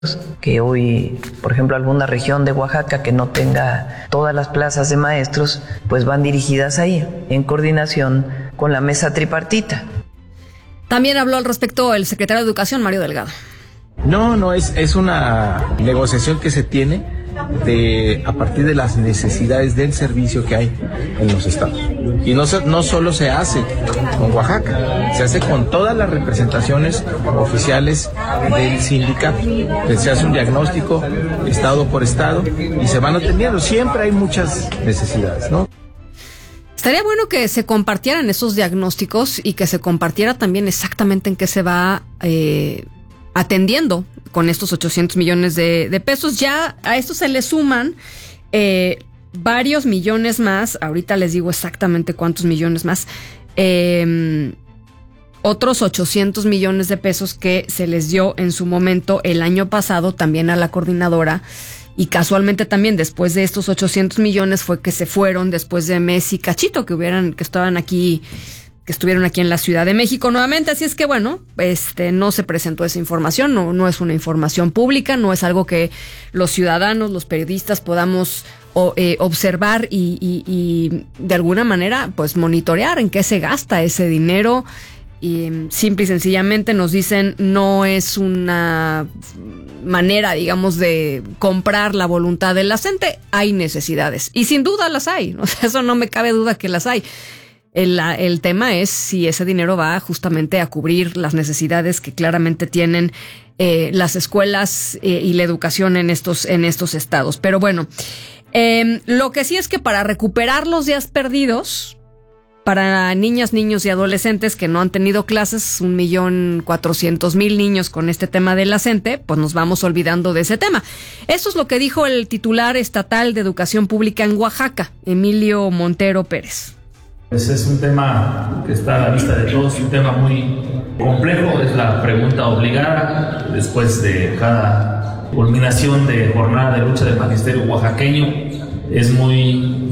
que hoy, por ejemplo, alguna región de Oaxaca que no tenga todas las plazas de maestros, pues van dirigidas ahí, en coordinación con la mesa tripartita. También habló al respecto el secretario de Educación, Mario Delgado. No, es una negociación que se tiene a partir de las necesidades del servicio que hay en los estados. Y no solo se hace con Oaxaca, se hace con todas las representaciones oficiales del sindicato. Se hace un diagnóstico estado por estado y se van atendiendo. Siempre hay muchas necesidades, ¿no? Estaría bueno que se compartieran esos diagnósticos y que se compartiera también exactamente en qué se va atendiendo con estos 800 millones de pesos. Ya a esto se le suman varios millones más. Ahorita les digo exactamente cuántos millones más. Otros 800 millones de pesos que se les dio en su momento el año pasado también a la coordinadora. Y casualmente también después de estos 800 millones fue que se fueron después de mes y cachito que estuvieron aquí en la Ciudad de México nuevamente. Así es que bueno, no se presentó esa información, no es una información pública, no es algo que los ciudadanos, los periodistas podamos observar y de alguna manera pues monitorear en qué se gasta ese dinero. Y simple y sencillamente nos dicen no es una manera, digamos, de comprar la voluntad de la gente. Hay necesidades y sin duda las hay, ¿no? Eso no me cabe duda que las hay. El tema es si ese dinero va justamente a cubrir las necesidades que claramente tienen las escuelas y la educación en estos estados. Pero bueno, lo que sí es que para recuperar los días perdidos para niñas, niños y adolescentes que no han tenido clases, 1,400,000 niños con este tema de la CENTE, pues nos vamos olvidando de ese tema. Eso es lo que dijo el titular estatal de Educación Pública en Oaxaca, Emilio Montero Pérez. Ese es un tema que está a la vista de todos, un tema muy complejo, es la pregunta obligada después de cada culminación de jornada de lucha del magisterio oaxaqueño. Es muy,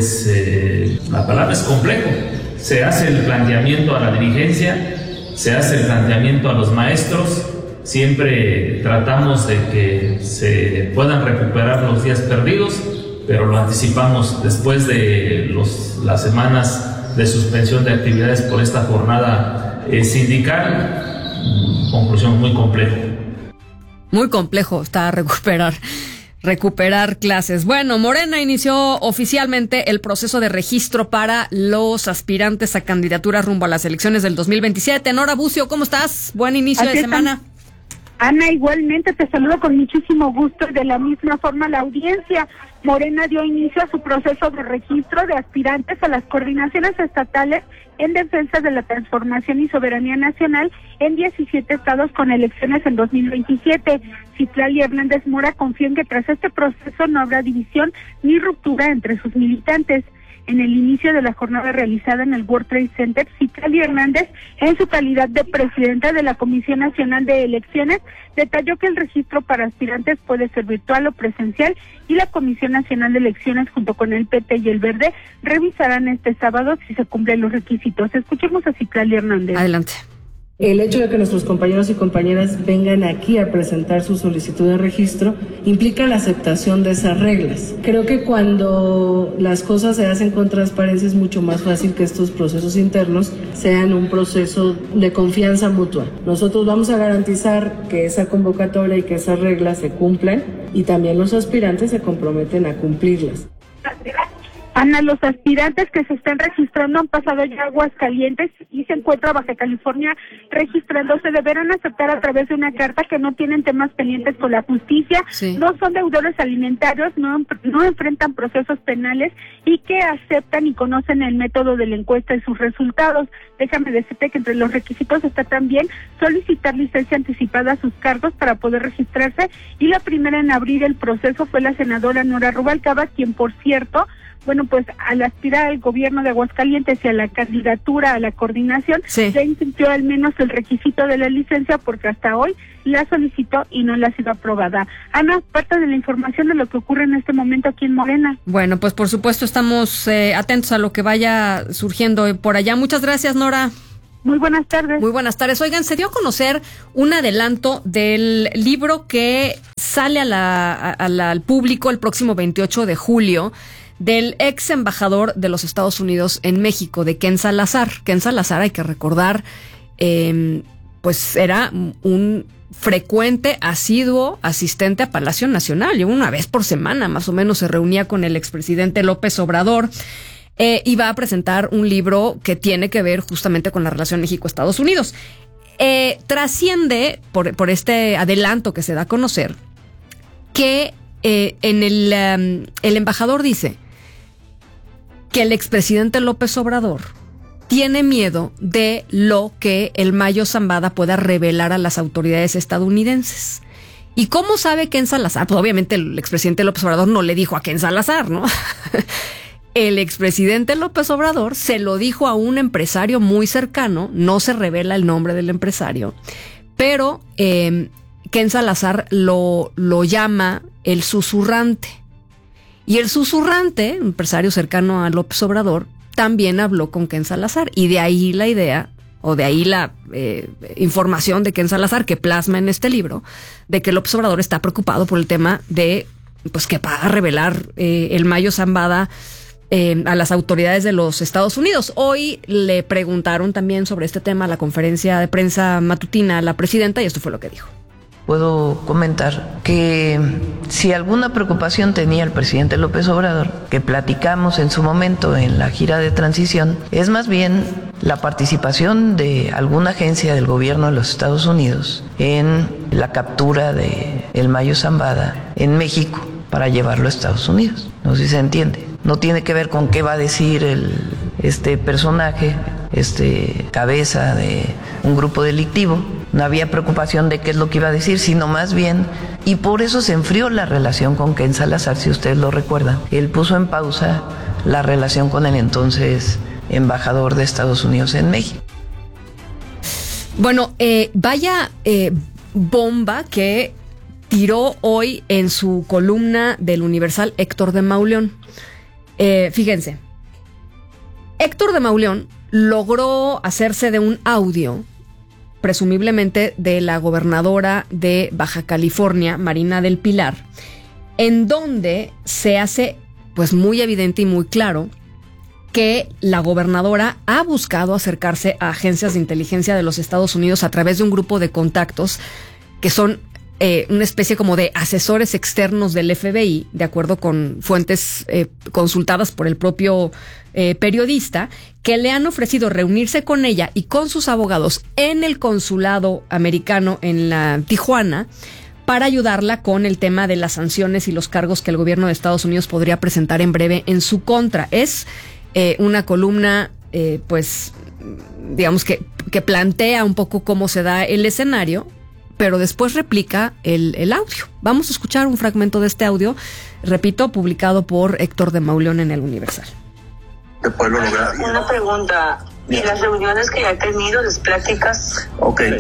la palabra es complejo. Se hace el planteamiento a la dirigencia, se hace el planteamiento a los maestros, siempre tratamos de que se puedan recuperar los días perdidos, pero lo anticipamos después de las semanas de suspensión de actividades por esta jornada sindical. Conclusión, muy complejo. Muy complejo está recuperar clases. Bueno, Morena inició oficialmente el proceso de registro para los aspirantes a candidaturas rumbo a las elecciones del 2027. Nora Bucio, ¿cómo estás? Buen inicio de semana. Ana, igualmente te saludo con muchísimo gusto. De la misma forma, la audiencia Morena dio inicio a su proceso de registro de aspirantes a las coordinaciones estatales en defensa de la transformación y soberanía nacional en 17 estados con elecciones en 2027. Citlali Hernández Mora confía en que tras este proceso no habrá división ni ruptura entre sus militantes. En el inicio de la jornada realizada en el World Trade Center, Citlali Hernández, en su calidad de presidenta de la Comisión Nacional de Elecciones, detalló que el registro para aspirantes puede ser virtual o presencial y la Comisión Nacional de Elecciones junto con el PT y el Verde revisarán este sábado si se cumplen los requisitos. Escuchemos a Citlali Hernández. Adelante. El hecho de que nuestros compañeros y compañeras vengan aquí a presentar su solicitud de registro implica la aceptación de esas reglas. Creo que cuando las cosas se hacen con transparencia es mucho más fácil que estos procesos internos sean un proceso de confianza mutua. Nosotros vamos a garantizar que esa convocatoria y que esas reglas se cumplan y también los aspirantes se comprometen a cumplirlas. Ana, los aspirantes que se están registrando han pasado ya a Aguascalientes y se encuentra Baja California registrándose. Deberán aceptar a través de una carta que no tienen temas pendientes con la justicia, sí, no son deudores alimentarios, no enfrentan procesos penales y que aceptan y conocen el método de la encuesta y sus resultados. Déjame decirte que entre los requisitos está también solicitar licencia anticipada a sus cargos para poder registrarse, y la primera en abrir el proceso fue la senadora Nora Rubalcaba, quien por cierto, pues al aspirar al gobierno de Aguascalientes y a la candidatura a la coordinación, sí, ya incumplió al menos el requisito de la licencia porque hasta hoy la solicitó y no le ha sido aprobada. Ana, parte de la información de lo que ocurre en este momento aquí en Morena. Bueno, pues por supuesto estamos atentos a lo que vaya surgiendo por allá. Muchas gracias, Nora. Muy buenas tardes. Muy buenas tardes. Oigan, se dio a conocer un adelanto del libro que sale al público el próximo 28 de julio del ex embajador de los Estados Unidos en México, de Ken Salazar. Ken Salazar, hay que recordar, pues era un frecuente, asiduo asistente a Palacio Nacional. Y una vez por semana, más o menos, se reunía con el expresidente López Obrador. Y va a presentar un libro que tiene que ver justamente con la relación México-Estados Unidos. Trasciende por este adelanto que se da a conocer que el embajador dice que el expresidente López Obrador tiene miedo de lo que el Mayo Zambada pueda revelar a las autoridades estadounidenses. ¿Y cómo sabe Ken Salazar? Pues obviamente el expresidente López Obrador no le dijo a Ken Salazar, ¿no? El expresidente López Obrador se lo dijo a un empresario muy cercano, no se revela el nombre del empresario, pero Ken Salazar lo llama el susurrante. Y el susurrante, un empresario cercano a López Obrador, también habló con Ken Salazar. Y de ahí la idea, o de ahí la información de Ken Salazar que plasma en este libro, de que López Obrador está preocupado por el tema de, pues, que va a revelar el Mayo Zambada a las autoridades de los Estados Unidos. Hoy le preguntaron también sobre este tema a la conferencia de prensa matutina a la presidenta y esto fue lo que dijo. Puedo comentar que si alguna preocupación tenía el presidente López Obrador, que platicamos en su momento en la gira de transición, es más bien la participación de alguna agencia del gobierno de los Estados Unidos en la captura de el Mayo Zambada en México para llevarlo a Estados Unidos. No sé si se entiende. No tiene que ver con qué va a decir este personaje, cabeza de un grupo delictivo. No había preocupación de qué es lo que iba a decir, sino más bien, y por eso se enfrió la relación con Ken Salazar, si ustedes lo recuerdan. Él puso en pausa la relación con el entonces embajador de Estados Unidos en México. Bueno, vaya bomba que tiró hoy en su columna del Universal Héctor de Mauleón. Fíjense, Héctor de Mauleón logró hacerse de un audio, presumiblemente de la gobernadora de Baja California, Marina del Pilar, en donde se hace pues muy evidente y muy claro que la gobernadora ha buscado acercarse a agencias de inteligencia de los Estados Unidos a través de un grupo de contactos que son una especie como de asesores externos del FBI, de acuerdo con fuentes consultadas por el propio periodista, que le han ofrecido reunirse con ella y con sus abogados en el consulado americano en la Tijuana para ayudarla con el tema de las sanciones y los cargos que el gobierno de Estados Unidos podría presentar en breve en su contra. Es una columna, pues, digamos que plantea un poco cómo se da el escenario, pero después replica el audio. Vamos a escuchar un fragmento de este audio, repito, publicado por Héctor de Mauleón en el Universal. Una pregunta. ¿Y las reuniones que ya he tenido, las pláticas? Okay.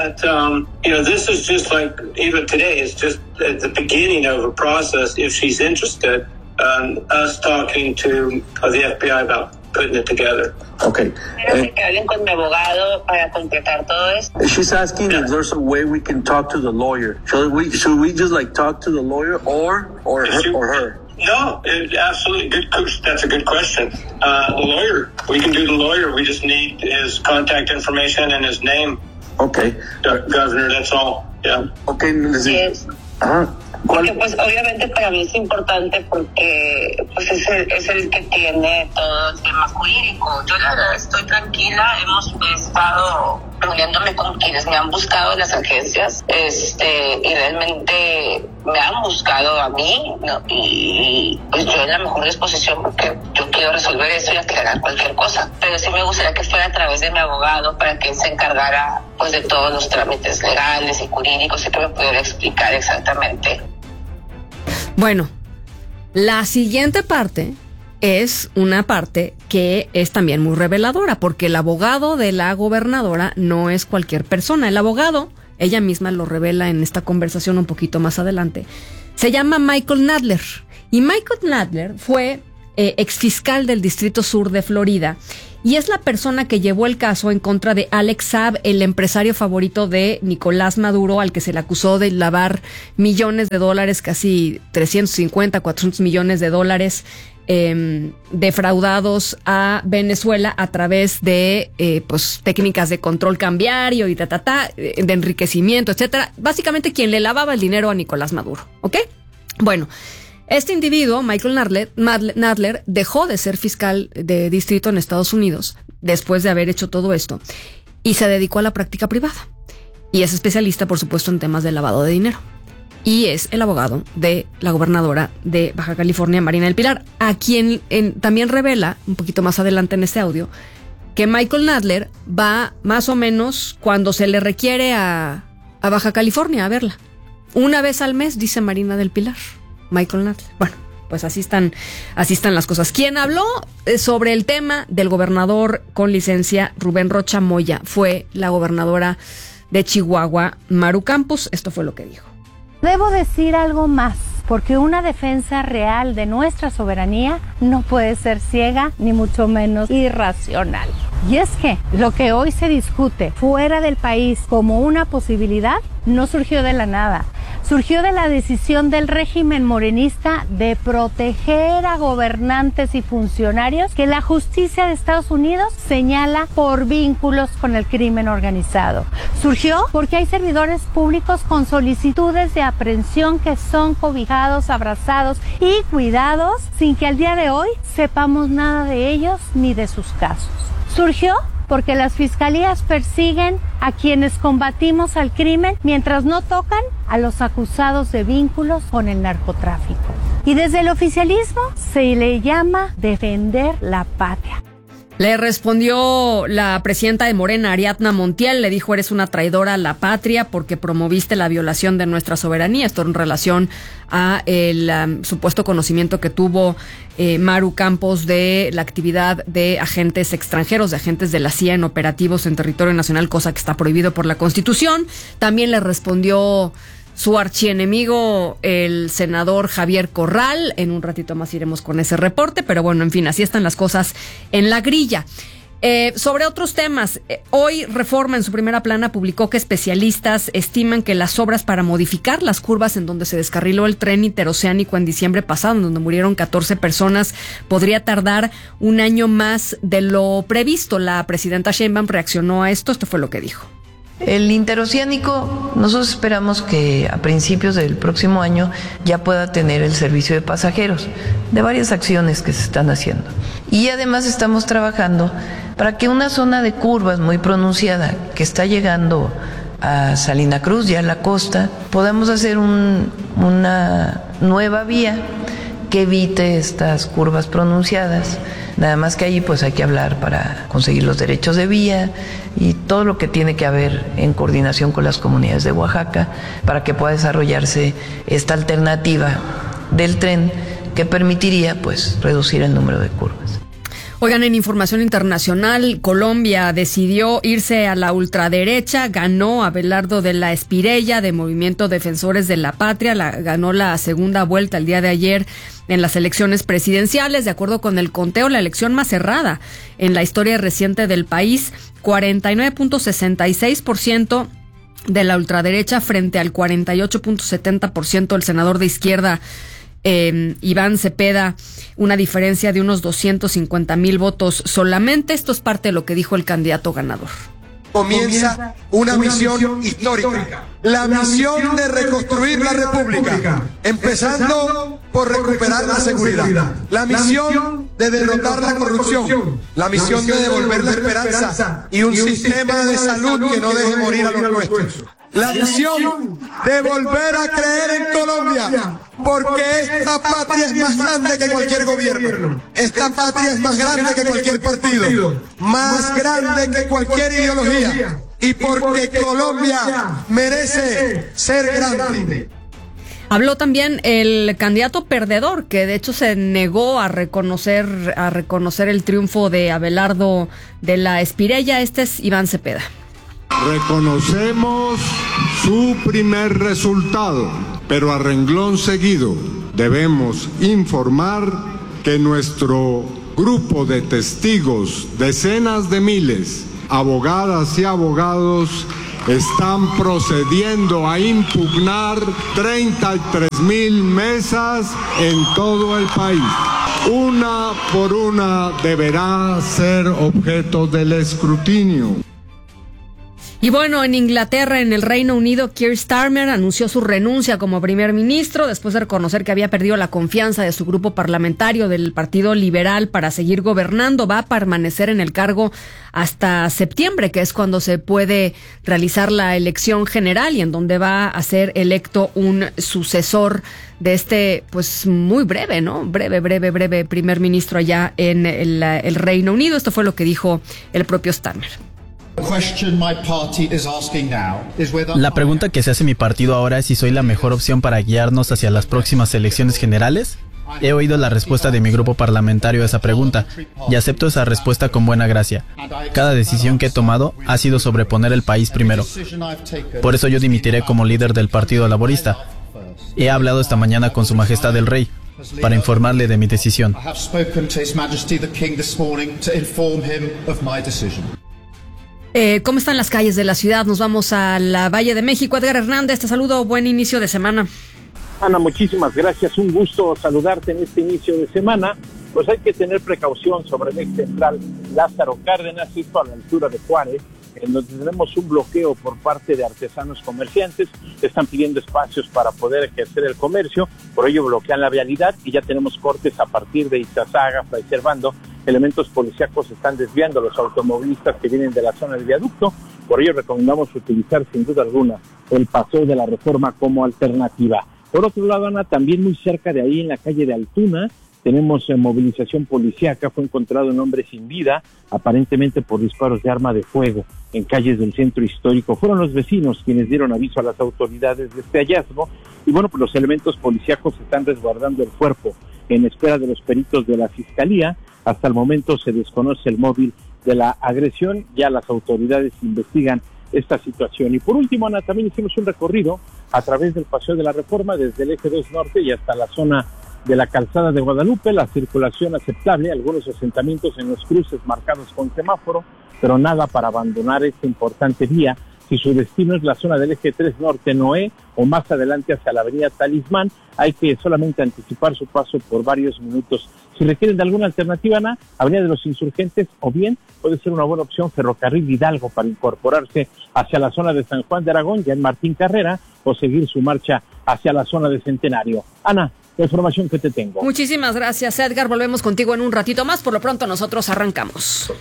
This is just like, even today, it's just at the beginning of a process, if she's interested, us talking to the FBI about putting it together. Okay. Quiero que hablen con mi abogado para completar todo esto. She's asking if there's a way we can talk to the lawyer. Should we just like talk to the lawyer or her? No, absolutely good. That's a good question. The lawyer, we can do the lawyer. We just need his contact information and his name. Okay. Governor, that's all. Yeah. Okay. Yes. Porque pues obviamente para mí es importante porque pues es el que tiene todo el tema jurídico. Yo la verdad estoy tranquila, hemos estado reuniéndome con quienes me han buscado en las agencias, y realmente me han buscado a mí, ¿no? Y pues yo en la mejor disposición porque yo quiero resolver eso y aclarar cualquier cosa, pero sí me gustaría que fuera a través de mi abogado para que él se encargara pues de todos los trámites legales y jurídicos y que me pudiera explicar exactamente. Bueno, la siguiente parte es una parte que es también muy reveladora, porque el abogado de la gobernadora no es cualquier persona. El abogado, ella misma lo revela en esta conversación un poquito más adelante, se llama Michael Nadler. Y Michael Nadler fue exfiscal del Distrito Sur de Florida y es la persona que llevó el caso en contra de Alex Saab, el empresario favorito de Nicolás Maduro, al que se le acusó de lavar millones de dólares, casi 350, 400 millones de dólares, defraudados a Venezuela a través de pues técnicas de control cambiario y de enriquecimiento, etcétera. Básicamente quien le lavaba el dinero a Nicolás Maduro, ¿ok? Bueno, este individuo, Michael Nadler, dejó de ser fiscal de distrito en Estados Unidos después de haber hecho todo esto y se dedicó a la práctica privada. Y es especialista, por supuesto, en temas de lavado de dinero. Y es el abogado de la gobernadora de Baja California, Marina del Pilar, a quien también revela, un poquito más adelante en este audio, que Michael Nadler va más o menos cuando se le requiere a Baja California a verla. Una vez al mes, dice Marina del Pilar, Michael Nadler. Bueno, pues así están las cosas. Quien habló sobre el tema del gobernador con licencia, Rubén Rocha Moya, fue la gobernadora de Chihuahua, Maru Campos. Esto fue lo que dijo. Debo decir algo más, porque una defensa real de nuestra soberanía no puede ser ciega ni mucho menos irracional. Y es que lo que hoy se discute fuera del país como una posibilidad no surgió de la nada. Surgió de la decisión del régimen morenista de proteger a gobernantes y funcionarios que la justicia de Estados Unidos señala por vínculos con el crimen organizado. Surgió porque hay servidores públicos con solicitudes de aprehensión que son cobijados, abrazados y cuidados sin que al día de hoy sepamos nada de ellos ni de sus casos. Surgió porque las fiscalías persiguen a quienes combatimos al crimen mientras no tocan a los acusados de vínculos con el narcotráfico. Y desde el oficialismo se le llama defender la patria. Le respondió la presidenta de Morena, Ariadna Montiel, le dijo: eres una traidora a la patria porque promoviste la violación de nuestra soberanía. Esto en relación a el supuesto conocimiento que tuvo Maru Campos de la actividad de agentes extranjeros, de agentes de la CIA en operativos en territorio nacional, cosa que está prohibido por la Constitución. También le respondió su archienemigo, el senador Javier Corral. En un ratito más iremos con ese reporte, pero bueno, en fin, así están las cosas en la grilla. Sobre otros temas, hoy Reforma en su primera plana publicó que especialistas estiman que las obras para modificar las curvas en donde se descarriló el tren interoceánico en diciembre pasado, en donde murieron 14 personas, podría tardar un año más de lo previsto. La presidenta Sheinbaum reaccionó a esto. Esto fue lo que dijo. El interoceánico, nosotros esperamos que a principios del próximo año ya pueda tener el servicio de pasajeros, de varias acciones que se están haciendo. Y además estamos trabajando para que una zona de curvas muy pronunciada que está llegando a Salina Cruz, ya a la costa, podamos hacer una nueva vía que evite estas curvas pronunciadas. Nada más que allí pues hay que hablar para conseguir los derechos de vía y todo lo que tiene que haber en coordinación con las comunidades de Oaxaca para que pueda desarrollarse esta alternativa del tren que permitiría pues reducir el número de curvas. Oigan, en información internacional, Colombia decidió irse a la ultraderecha, ganó Abelardo de la Espirella de Movimiento Defensores de la Patria, ganó la segunda vuelta el día de ayer en las elecciones presidenciales. De acuerdo con el conteo, la elección más cerrada en la historia reciente del país, 49.66% de la ultraderecha frente al 48.70% del senador de izquierda Iván Cepeda, una diferencia de unos 250,000 votos solamente. Esto es parte de lo que dijo el candidato ganador. Comienza una misión histórica, la misión de reconstruir la República, empezando por recuperar la seguridad, la misión de derrotar la corrupción, la misión de devolver la esperanza y un sistema de salud que no deje morir a los nuestros. La misión de volver a creer en Colombia, porque esta patria es más grande que cualquier gobierno, esta patria es más grande que cualquier partido, más grande que cualquier ideología, y porque Colombia merece ser grande. Habló también el candidato perdedor, que de hecho se negó a reconocer el triunfo de Abelardo de la Espirella. Este es Iván Cepeda. Reconocemos su primer resultado, pero a renglón seguido debemos informar que nuestro grupo de testigos, decenas de miles, abogadas y abogados, están procediendo a impugnar 33,000 mesas en todo el país. Una por una deberá ser objeto del escrutinio. Y bueno, en Inglaterra, en el Reino Unido, Keir Starmer anunció su renuncia como primer ministro después de reconocer que había perdido la confianza de su grupo parlamentario del Partido Liberal para seguir gobernando. Va a permanecer en el cargo hasta septiembre, que es cuando se puede realizar la elección general y en donde va a ser electo un sucesor de este, pues muy breve, ¿no? Breve primer ministro allá en el Reino Unido. Esto fue lo que dijo el propio Starmer. La pregunta que se hace mi partido ahora es si soy la mejor opción para guiarnos hacia las próximas elecciones generales. He oído la respuesta de mi grupo parlamentario a esa pregunta y acepto esa respuesta con buena gracia. Cada decisión que he tomado ha sido sobreponer el país primero. Por eso yo dimitiré como líder del Partido Laborista. He hablado esta mañana con Su Majestad el Rey para informarle de mi decisión. ¿Cómo están las calles de la ciudad? Nos vamos a la Valle de México. Edgar Hernández, te saludo. Buen inicio de semana. Ana, muchísimas gracias. Un gusto saludarte en este inicio de semana. Pues hay que tener precaución sobre el eje central Lázaro Cárdenas, esto a la altura de Juárez, en donde tenemos un bloqueo por parte de artesanos comerciantes. Están pidiendo espacios para poder ejercer el comercio, por ello bloquean la vialidad y ya tenemos cortes a partir de Izazaga, Fray Servando. Elementos policíacos están desviando a los automovilistas que vienen de la zona del viaducto, por ello recomendamos utilizar sin duda alguna el Paseo de la Reforma como alternativa. Por otro lado, Ana, también muy cerca de ahí en la calle de Altuna, tenemos movilización policíaca. Fue encontrado un hombre sin vida, aparentemente por disparos de arma de fuego en calles del centro histórico. Fueron los vecinos quienes dieron aviso a las autoridades de este hallazgo y bueno, pues los elementos policíacos están resguardando el cuerpo en espera de los peritos de la Fiscalía. Hasta el momento se desconoce el móvil de la agresión, ya las autoridades investigan esta situación. Y por último, Ana, también hicimos un recorrido a través del Paseo de la Reforma desde el eje 2 norte y hasta la zona de la calzada de Guadalupe. La circulación aceptable, algunos asentamientos en los cruces marcados con semáforo, pero nada para abandonar esta importante vía. Si su destino es la zona del eje 3 norte Noé o más adelante hacia la avenida Talismán, hay que solamente anticipar su paso por varios minutos. Si requieren de alguna alternativa, Ana, avenida de los Insurgentes o bien puede ser una buena opción Ferrocarril Hidalgo para incorporarse hacia la zona de San Juan de Aragón, ya en Martín Carrera, o seguir su marcha hacia la zona de Centenario. Ana, la información que te tengo. Muchísimas gracias, Edgar. Volvemos contigo en un ratito más. Por lo pronto nosotros arrancamos.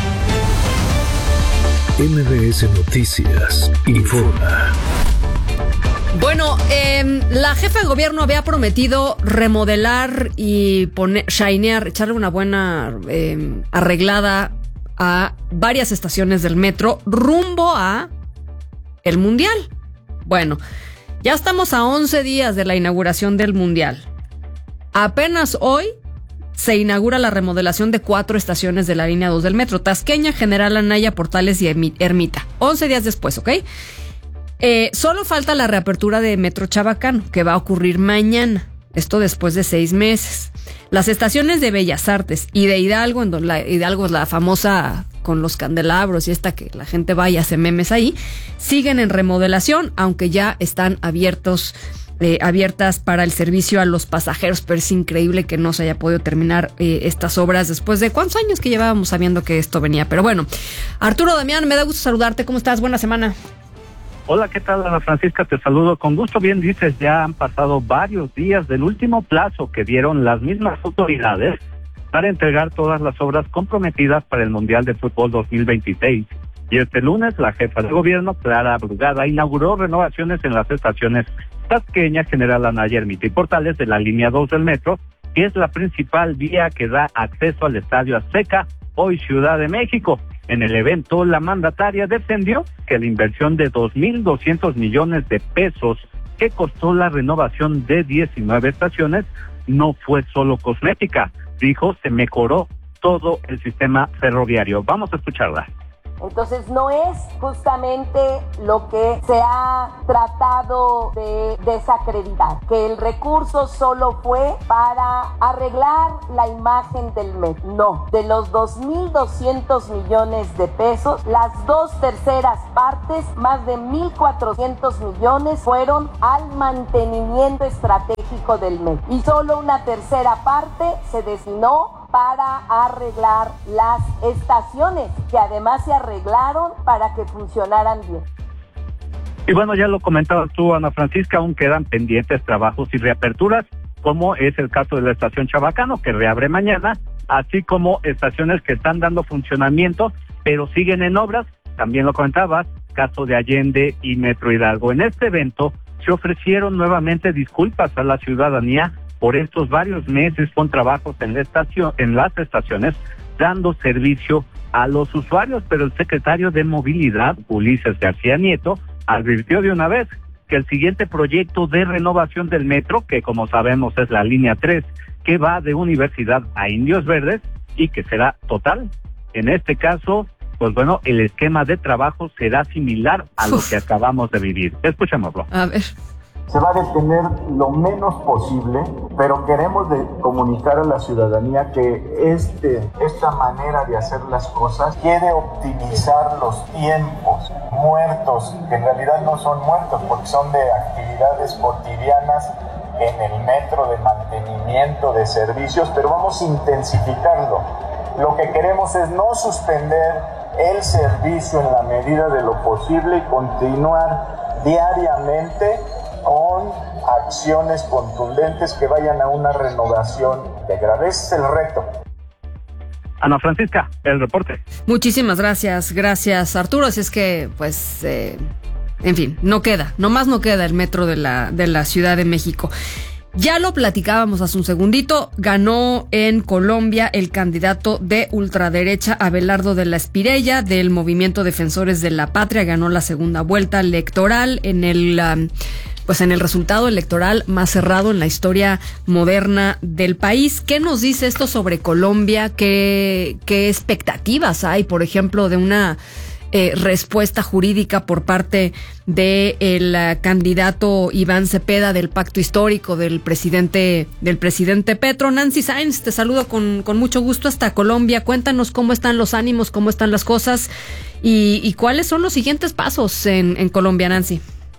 MBS Noticias informa. Bueno, la jefa de gobierno había prometido remodelar y shinear, echarle una buena arreglada a varias estaciones del metro rumbo a el Mundial. Bueno, ya estamos a 11 días de la inauguración del Mundial. Apenas hoy se inaugura la remodelación de 4 estaciones de la línea 2 del metro: Tasqueña, General Anaya, Portales y Ermita. 11 días después, ¿ok? Solo falta la reapertura de Metro Chabacano, que va a ocurrir mañana. Esto después de 6 meses. Las estaciones de Bellas Artes y de Hidalgo, en donde Hidalgo es la famosa con los candelabros y esta que la gente va y hace memes ahí, siguen en remodelación, aunque ya están abiertas para el servicio a los pasajeros. Pero es increíble que no se haya podido terminar estas obras después de cuántos años que llevábamos sabiendo que esto venía. Pero bueno, Arturo Damián, me da gusto saludarte. ¿Cómo estás? Buena semana. Hola, ¿qué tal, Ana Francisca? Te saludo con gusto. Bien dices, ya han pasado varios días del último plazo que dieron las mismas autoridades para entregar todas las obras comprometidas para el Mundial de Fútbol 2026. Y este lunes, la jefa de gobierno, Clara Brugada, inauguró renovaciones en las estaciones Tasqueña, General Anaya, Ermita y Portales de la línea 2 del metro, que es la principal vía que da acceso al Estadio Azteca, hoy Ciudad de México. En el evento, la mandataria defendió que la inversión de 2.200 millones de pesos que costó la renovación de 19 estaciones no fue solo cosmética. Dijo, se mejoró todo el sistema ferroviario. Vamos a escucharla. Entonces no es justamente lo que se ha tratado de desacreditar, que el recurso solo fue para arreglar la imagen del metro. No, de los 2.200 millones de pesos, las 2/3 partes, más de 1.400 millones, fueron al mantenimiento estratégico del metro. Y solo una 1/3 parte se destinó para arreglar las estaciones, que además se arreglaron para que funcionaran bien. Y bueno, ya lo comentabas tú, Ana Francisca, aún quedan pendientes trabajos y reaperturas, como es el caso de la estación Chabacano, que reabre mañana, así como estaciones que están dando funcionamiento, pero siguen en obras. También lo comentabas, caso de Allende y Metro Hidalgo. En este evento se ofrecieron nuevamente disculpas a la ciudadanía por estos varios meses con trabajos en las estaciones, dando servicio a los usuarios, pero el secretario de Movilidad, Ulises García Nieto, advirtió de una vez que el siguiente proyecto de renovación del metro, que como sabemos es la línea 3, que va de Universidad a Indios Verdes y que será total. En este caso, pues bueno, el esquema de trabajo será similar a lo que acabamos de vivir. Escuchémoslo. A ver. Se va a detener lo menos posible, pero queremos comunicar a la ciudadanía que esta manera de hacer las cosas quiere optimizar los tiempos muertos, que en realidad no son muertos porque son de actividades cotidianas en el metro, de mantenimiento de servicios, pero vamos a intensificarlo. Lo que queremos es no suspender el servicio en la medida de lo posible y continuar diariamente con acciones contundentes que vayan a una renovación integral. Ese es el reto. Ana Francisca, el reporte. Muchísimas gracias Arturo. Así es que, pues, en fin, nomás no queda el metro de la Ciudad de México. Ya lo platicábamos hace un segundito, ganó en Colombia el candidato de ultraderecha Abelardo de la Espriella del Movimiento Defensores de la Patria, ganó la segunda vuelta electoral en el resultado electoral más cerrado en la historia moderna del país. ¿Qué nos dice esto sobre Colombia? ¿Qué expectativas hay, por ejemplo, de una respuesta jurídica por parte del candidato Iván Cepeda del Pacto Histórico del presidente Petro? Nancy Sáenz, te saludo con mucho gusto hasta Colombia. Cuéntanos cómo están los ánimos, cómo están las cosas y cuáles son los siguientes pasos en Colombia, Nancy.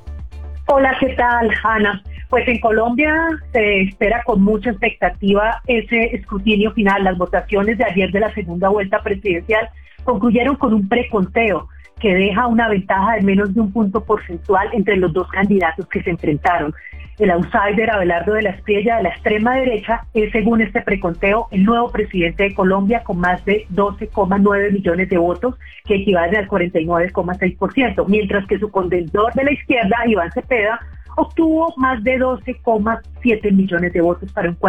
Hola, ¿qué tal, Ana? Pues en Colombia se espera con mucha expectativa ese escrutinio final. Las votaciones de ayer de la segunda vuelta presidencial concluyeron con un preconteo que deja una ventaja de menos de un punto porcentual entre los dos candidatos que se enfrentaron. El outsider Abelardo de la Espriella de la extrema derecha es, según este preconteo, el nuevo presidente de Colombia con más de 12,9 millones de votos, que equivalen al 49,6%, mientras que su contendor de la izquierda, Iván Cepeda, obtuvo más de 12,7 millones de votos para un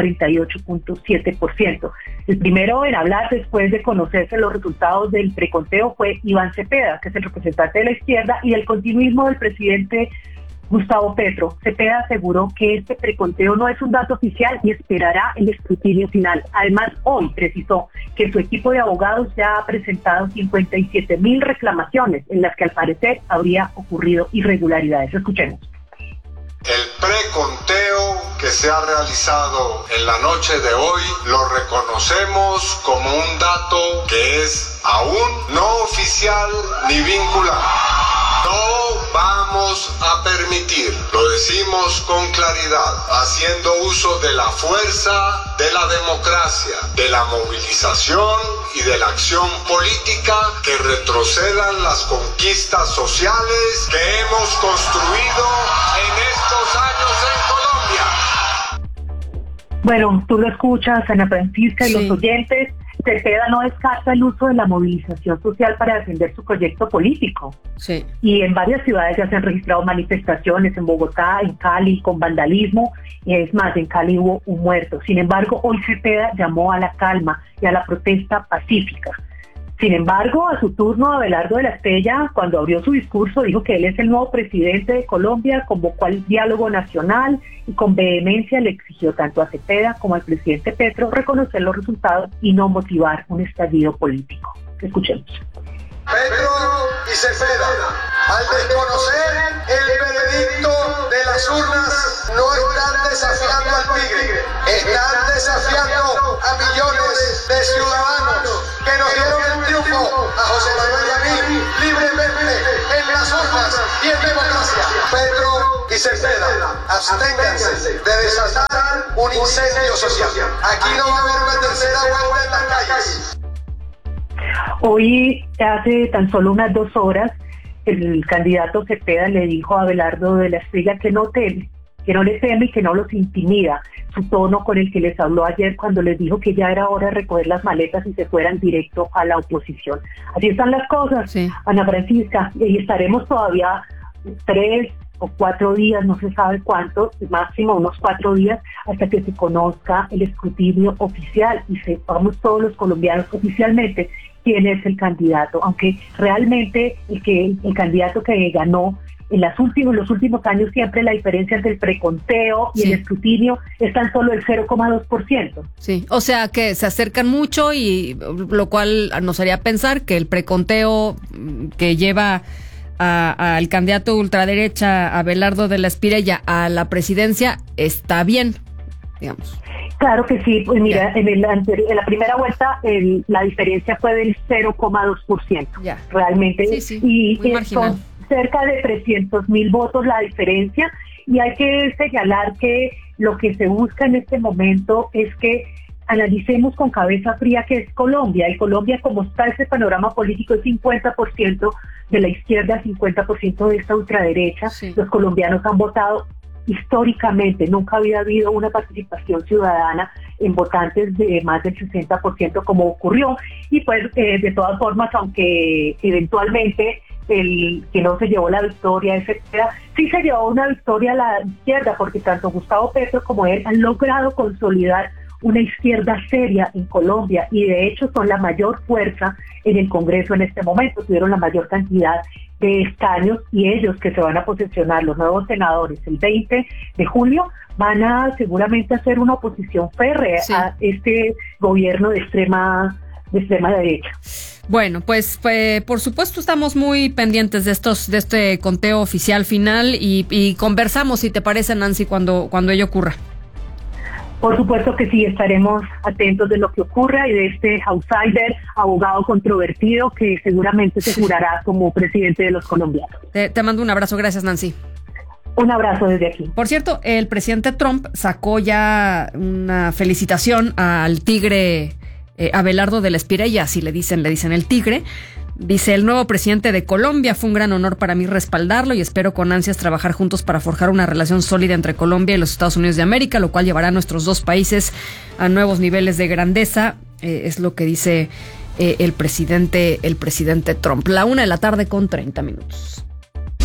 48,7%. El primero en hablar después de conocerse los resultados del preconteo fue Iván Cepeda, que es el representante de la izquierda, y el continuismo del presidente Gustavo Petro. Cepeda aseguró que este preconteo no es un dato oficial y esperará el escrutinio final. Además, hoy precisó que su equipo de abogados ya ha presentado 57,000 reclamaciones en las que al parecer habría ocurrido irregularidades. Escuchemos. El preconteo que se ha realizado en la noche de hoy lo reconocemos como un dato que es aún no oficial ni vinculante. No vamos a permitir, lo decimos con claridad, haciendo uso de la fuerza de la democracia, de la movilización y de la acción política, que retrocedan las conquistas sociales que hemos construido en estos años en Colombia. Bueno, tú lo escuchas, Ana Francisca, y los oyentes. Cepeda no descarta el uso de la movilización social para defender su proyecto político. Sí. Y en varias ciudades ya se han registrado manifestaciones, en Bogotá, en Cali, con vandalismo, y es más, en Cali hubo un muerto. Sin embargo, hoy Cepeda llamó a la calma y a la protesta pacífica. Sin embargo, a su turno, Abelardo de la Espriella, cuando abrió su discurso, dijo que él es el nuevo presidente de Colombia, convocó al diálogo nacional y con vehemencia le exigió tanto a Cepeda como al presidente Petro reconocer los resultados y no motivar un estallido político. Escuchemos. Petro y Cepeda, al desconocer el veredicto de las urnas, no están desafiando al tigre, están desafiando a millones de ciudadanos que nos dieron el triunfo a José Manuel y a mí libremente en las urnas y en democracia. Petro y Cepeda, absténganse de desatar un incendio social. Aquí no va a haber una tercera vuelta en las calles. Hoy, hace tan solo unas 2 horas, el candidato Cepeda le dijo a Abelardo de la Espriella que no teme, que no le teme y que no los intimida. Su tono con el que les habló ayer cuando les dijo que ya era hora de recoger las maletas y se fueran directo a la oposición. Así están las cosas, sí. Ana Francisca, y estaremos todavía 3 o 4 días, no se sabe cuánto, máximo unos 4 días, hasta que se conozca el escrutinio oficial y sepamos todos los colombianos oficialmente quién es el candidato, aunque realmente el candidato que ganó en los últimos años siempre la diferencia entre el preconteo y el escrutinio es tan solo el 0,2%. Sí, o sea que se acercan mucho y lo cual nos haría pensar que el preconteo que lleva al candidato ultraderecha Abelardo de la Espriella a la presidencia está bien, digamos. Claro que sí, pues mira, en la primera vuelta la diferencia fue del 0,2%, realmente, sí, y son cerca de 300,000 votos la diferencia, y hay que señalar que lo que se busca en este momento es que analicemos con cabeza fría qué es Colombia, y Colombia, como está ese panorama político, es 50% de la izquierda, 50% de esta ultraderecha. Los colombianos han votado históricamente, nunca había habido una participación ciudadana en votantes de más del 60% como ocurrió, y pues de todas formas, aunque eventualmente el que no se llevó la victoria, etcétera, sí se llevó una victoria a la izquierda, porque tanto Gustavo Petro como él han logrado consolidar una izquierda seria en Colombia, y de hecho son la mayor fuerza en el Congreso en este momento, tuvieron la mayor cantidad de escaños, y ellos que se van a posesionar, los nuevos senadores, el 20 de julio, van a seguramente hacer una oposición férrea a este gobierno de extrema derecha. Bueno, pues por supuesto estamos muy pendientes de este conteo oficial final y conversamos, si te parece, Nancy, cuando ello ocurra. Por supuesto que sí, estaremos atentos de lo que ocurra y de este outsider, abogado controvertido que seguramente se jurará como presidente de los colombianos. Te mando un abrazo, gracias, Nancy. Un abrazo desde aquí. Por cierto, el presidente Trump sacó ya una felicitación al tigre Abelardo de la Espriella, así le dicen el tigre. Dice: el nuevo presidente de Colombia, fue un gran honor para mí respaldarlo y espero con ansias trabajar juntos para forjar una relación sólida entre Colombia y los Estados Unidos de América, lo cual llevará a nuestros dos países a nuevos niveles de grandeza. Es lo que dice el presidente Trump. 1:30 p.m.